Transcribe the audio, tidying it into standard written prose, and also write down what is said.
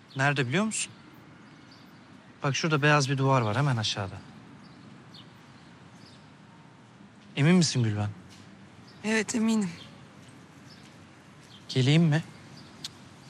Nerede biliyor musun? Bak şurada beyaz bir duvar var hemen aşağıda. Emin misin Gülben? Evet eminim. Geleyim mi?